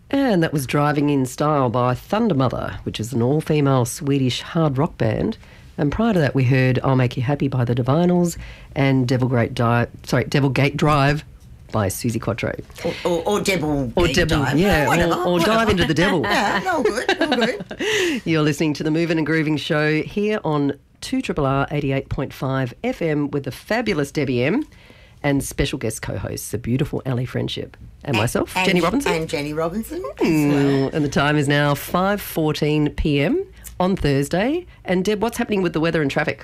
And that was Driving in Style by Thundermother, which is an all-female Swedish hard rock band. And prior to that, we heard I'll Make You Happy by the Divinals and Devilgate Drive by Suzi Quatro. Or Devil Dive. Yeah, or Dive into the Devil. Yeah, all good. You're listening to the Moving and Grooving Show here on 2RRR 88.5 FM with the fabulous Debbie M and special guest co-hosts, the beautiful Ali Friendship and myself, Jenny Robinson. And Jenny Robinson as well. And the time is now 5:14 p.m. on Thursday. And Deb, what's happening with the weather and traffic?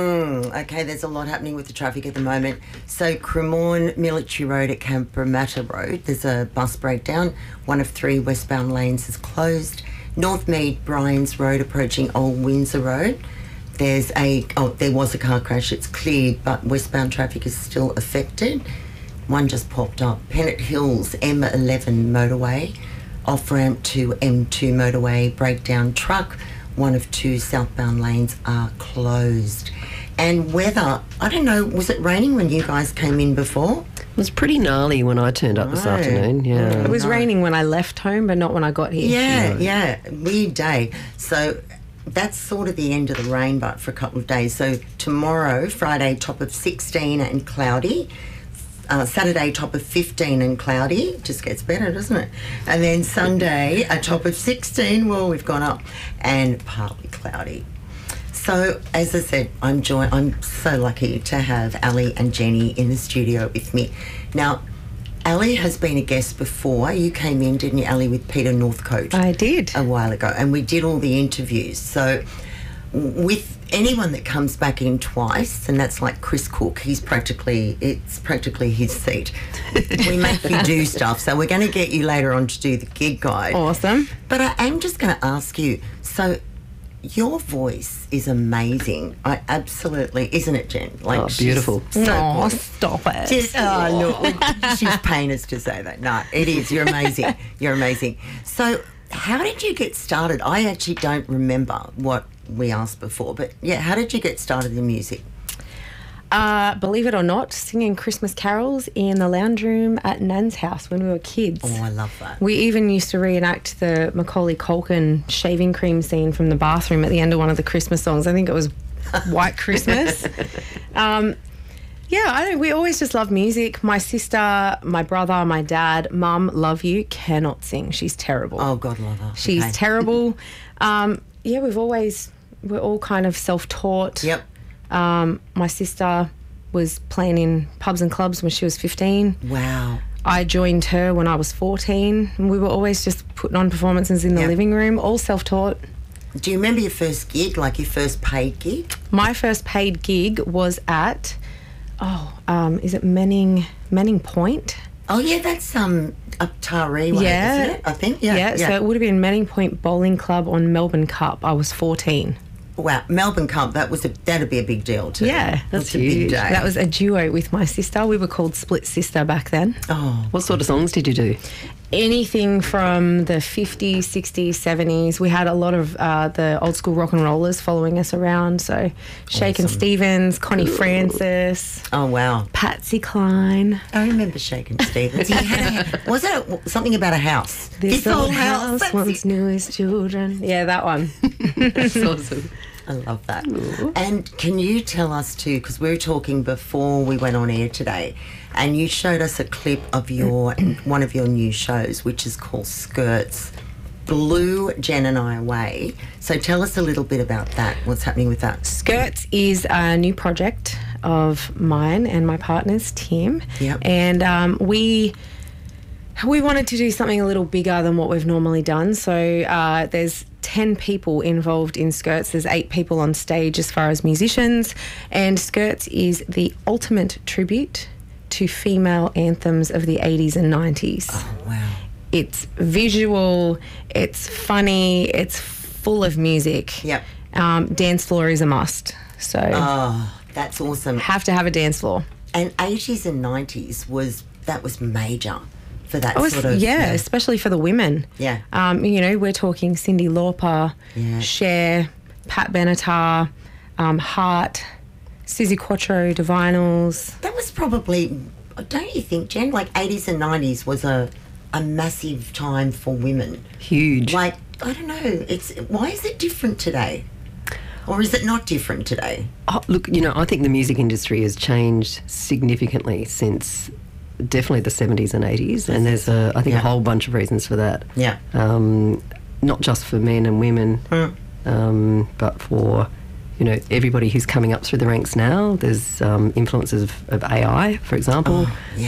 Okay, there's a lot happening with the traffic at the moment. So Cremorne Military Road at Cabramatta Road, there's a bus breakdown. One of 3 westbound lanes is closed. Northmead Bryans Road approaching Old Windsor Road. There was a car crash. It's cleared, but westbound traffic is still affected. One just popped up. Pennant Hills M11 motorway, off-ramp to M2 motorway, breakdown truck. One of 2 southbound lanes are closed. And weather, I don't know, was it raining when you guys came in before? It was pretty gnarly when I turned up this afternoon. Yeah, it was raining when I left home, but not when I got here. Yeah, weird day. So that's sort of the end of the rain, but for a couple of days. So tomorrow, Friday, top of 16 and cloudy. Saturday, top of 15 and cloudy. Just gets better, doesn't it? And then Sunday, a top of 16. Well, we've gone up. And partly cloudy. So, as I said, I'm so lucky to have Ali and Jenny in the studio with me. Now, Ali has been a guest before. You came in, didn't you, Ali, with Peter Northcote? I did. A while ago. And we did all the interviews. So, with anyone that comes back in twice, and that's like Chris Cook, it's practically his seat. We make you do stuff. So we're going to get you later on to do the gig guide. Awesome. But I am just going to ask you, so your voice is amazing. I absolutely, isn't it, Jen? Like, beautiful. So stop it. Look, she's paying us to say that. No, it is. You're amazing. You're amazing. So how did you get started? I actually don't remember what we asked before, but yeah, how did you get started in music? Believe it or not, singing Christmas carols in the lounge room at Nan's house when we were kids. Oh, I love that. We even used to reenact the Macaulay Culkin shaving cream scene from the bathroom at the end of one of the Christmas songs. I think it was White Christmas. We always just loved music. My sister, my brother, my dad, Mum, love you, cannot sing. She's terrible. Oh, God love her. She's terrible. We're all kind of self-taught. Yep. My sister was playing in pubs and clubs when she was 15. Wow. I joined her when I was 14. And we were always just putting on performances in the living room, all self-taught. Do you remember your first gig, like your first paid gig? My first paid gig was at, is it Manning Point? Oh, yeah, that's up Taree way, isn't it? I think, yeah. So it would have been Manning Point Bowling Club on Melbourne Cup. I was 14. Wow, Melbourne Cup, that'd be a big deal too. Yeah, that's a big huge. day. That was a duo with my sister. We were called Split Sister back then. Oh. What sort of songs did you do? Anything from the 50s, 60s, 70s. We had a lot of the old school rock and rollers following us around. So Shakin' Stevens, Connie Francis. Oh, wow. Patsy Cline. I remember Shakin' Stevens. Was it something about a house? This old house once knew his children. Yeah, that one. That's awesome. I love that. Ooh. And can you tell us too, because we were talking before we went on air today, and you showed us a clip of one of your new shows, which is called Skirts. Blew Jen and I away. So tell us a little bit about that. What's happening with that? Skirts is a new project of mine and my partner's, Tim. Yep. And we wanted to do something a little bigger than what we've normally done. So there's 10 people involved in Skirts. There's 8 people on stage as far as musicians. And Skirts is the ultimate tribute to female anthems of the 80s and 90s. Oh, wow. It's visual, it's funny, it's full of music. Yep. Dance floor is a must. So that's awesome. Have to have a dance floor. And 80s and 90s was major for that especially for the women. Yeah. We're talking Cyndi Lauper, Cher, Pat Benatar, Heart, Suzi Quatro, Divinals. That was probably, don't you think, Jen, like 80s and 90s was a a massive time for women. Huge. Like, I don't know, why is it different today? Or is it not different today? Oh, look, I think the music industry has changed significantly since definitely the 70s and 80s, and there's a whole bunch of reasons for that. Yeah. Not just for men and women, but for everybody who's coming up through the ranks now. There's influences of AI, for example.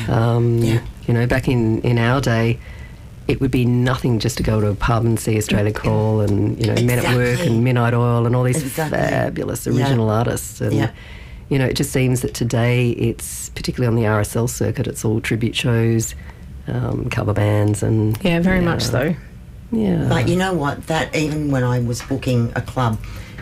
Back in our day, it would be nothing just to go to a pub and see Australia Call and Men at Work and Midnight Oil and all these fabulous original artists. And it just seems that today it's, particularly on the RSL circuit, it's all tribute shows, cover bands and... Yeah, very much so. Yeah. But you know what? That even when I was booking a club,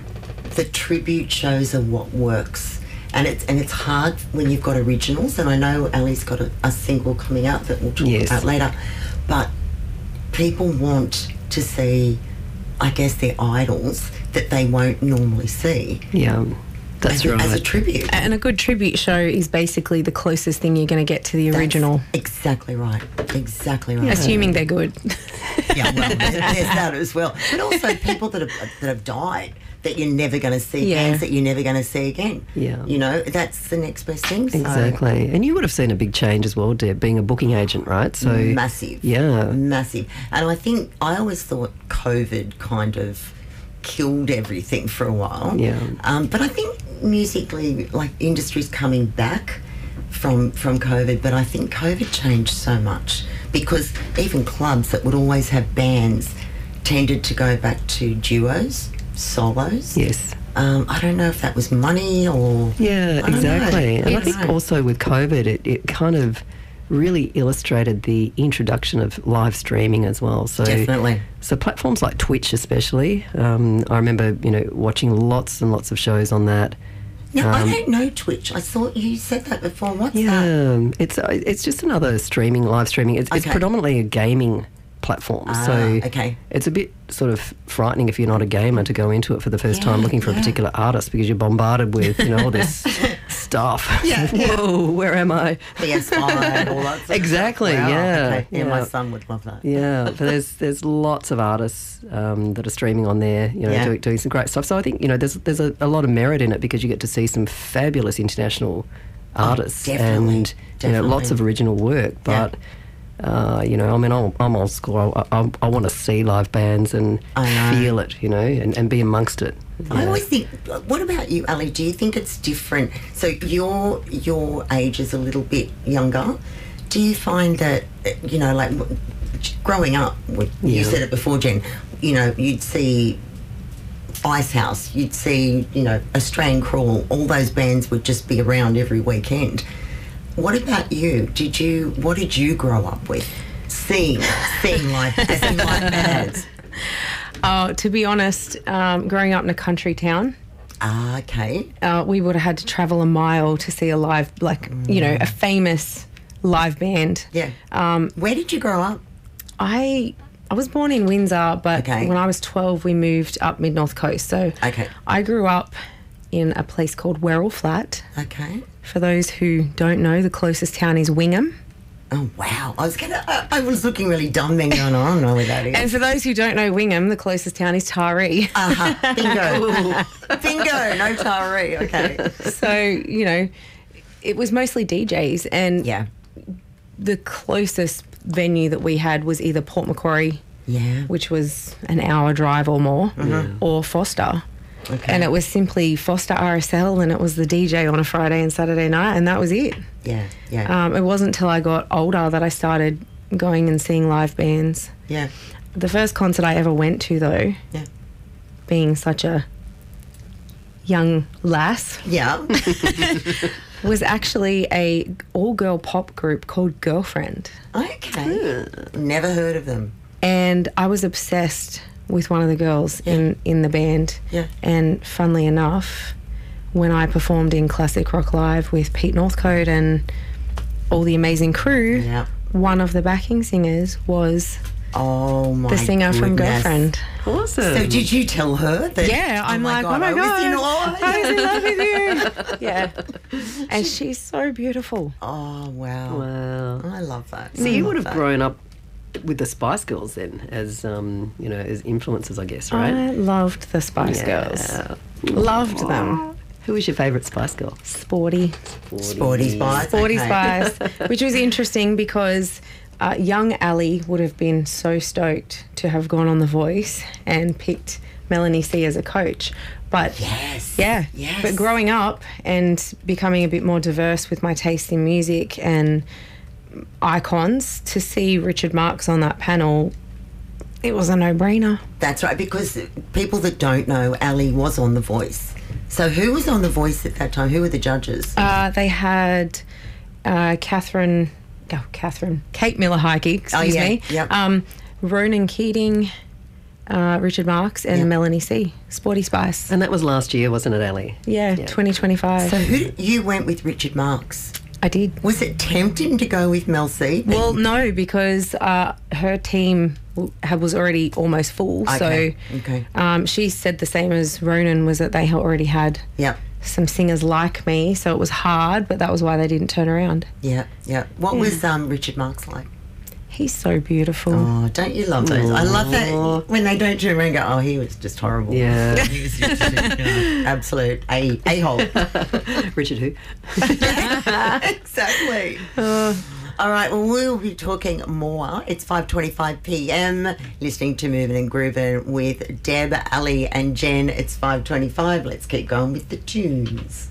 the tribute shows are what works. And it's hard when you've got originals, and I know Ali's got a single coming out that we'll talk about later. But people want to see, I guess, their idols that they won't normally see. Yeah, that's right. As a tribute. And a good tribute show is basically the closest thing you're going to get to the original. Exactly right. Exactly right. Assuming they're good. Yeah, well, there's that as well. But also people that have died that you're never going to see, bands that you're never going to see again. Yeah. That's the next best thing. So. Exactly. And you would have seen a big change as well, Deb, being a booking agent, right? So massive. Yeah. Massive. And I always thought COVID kind of killed everything for a while. Yeah. But I think musically, like, industry's coming back from COVID, but I think COVID changed so much because even clubs that would always have bands tended to go back to duos, solos. Yes. I don't know if that was money or... Yeah, exactly. And I think also with COVID, it kind of really illustrated the introduction of live streaming as well. So definitely. So platforms like Twitch especially, I remember, watching lots and lots of shows on that. No, I don't know Twitch. I thought you said that before. What's that? Yeah, it's just another live streaming. It's predominantly a gaming platform. So it's a bit sort of frightening if you're not a gamer to go into it for the first time looking for a particular artist because you're bombarded with, all this stuff. Whoa, where am I? PS5 and all that stuff. Exactly, wow. Yeah. Yeah, my son would love that. Yeah, but there's lots of artists that are streaming on there, doing some great stuff. So I think, there's a lot of merit in it because you get to see some fabulous international artists and lots of original work. But I'm old school. I want to see live bands and feel it, and be amongst it. I always think, what about you, Ali? Do you think it's different? So your age is a little bit younger. Do you find that, like growing up, you said it before, Jen, you'd see Icehouse, you'd see, Australian Crawl, all those bands would just be around every weekend. What about you? What did you grow up with? Seeing live bands? To be honest, growing up in a country town. We would have had to travel a mile to see a live, a famous live band. Yeah. Where did you grow up? I was born in Windsor, but when I was 12, we moved up mid-North Coast. So I grew up in a place called Werrell Flat. Okay. For those who don't know, the closest town is Wingham. Oh, wow. I was looking really dumb then going, I don't know where that is. And for those who don't know Wingham, the closest town is Taree. Bingo. Bingo. No Taree. Okay. So, it was mostly DJs. And the closest venue that we had was either Port Macquarie, which was an hour drive or more, or Foster. Okay. And it was simply Foster RSL, and it was the DJ on a Friday and Saturday night, and that was it. Yeah, yeah. It wasn't until I got older that I started going and seeing live bands. Yeah. The first concert I ever went to, though, being such a young lass, was actually a all-girl pop group called Girlfriend. Okay. Never heard of them. And I was obsessed with one of the girls in the band. Yeah. And funnily enough, when I performed in Classic Rock Live with Pete Northcote and all the amazing crew, one of the backing singers was the singer from Girlfriend. Awesome. So did you tell her that? Yeah, I'm like, oh my God, I was in love with you. Yeah. And she's so beautiful. Oh, wow. Wow. I love that. So you would have grown up with the Spice Girls then as as influences, I guess, right? I loved the Spice Girls. Loved them. Who was your favourite Spice Girl? Sporty Spice. Sporty okay. Spice, which was interesting because young Ali would have been so stoked to have gone on The Voice and picked Melanie C as a coach. But Yes. yeah, but growing up and becoming a bit more diverse with my taste in music and icons, to see Richard Marx on that panel, it was a no-brainer. That's right, because people that don't know, Ali was on The Voice. So who was on The Voice at that time? Who were the judges? They had Kate Miller-Heidke, excuse me. Yep. Ronan Keating, Richard Marx, and Yep. Melanie C. Sporty Spice. And that was last year, wasn't it, Ali? Yeah, 2025. So you went with Richard Marx. I did. Was it tempting to go with Mel C? Well, no, because her team was already almost full. Okay, So okay. she said the same as Ronan, was that they already had Yep. some singers like me, so it was hard, but that was why they didn't turn around. Yeah, yeah. What was Richard Marx like? He's so beautiful. Oh, don't you love those? I love that when they don't turn around and go, oh, he was just horrible. Yeah. He was just absolute a-hole. Richard who? Exactly. All right, well, we'll be talking more. It's 5:25 p.m. listening to Moving and Grooving with Deb, Ali and Jen. It's 5:25. Let's keep going with the tunes.